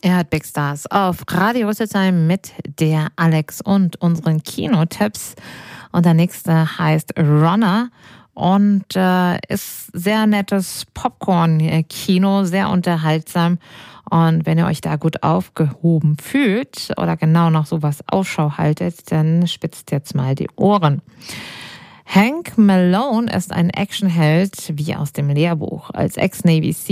Ihr hört Big Stars auf Radio Rüsselsheim mit der Alex und unseren Kinotipps. Und der nächste heißt Runner und ist sehr nettes Popcorn-Kino, sehr unterhaltsam. Und wenn ihr euch da gut aufgehoben fühlt oder genau nach sowas Ausschau haltet, dann spitzt jetzt mal die Ohren. Hank Malone ist ein Actionheld wie aus dem Lehrbuch. Als Ex-Navy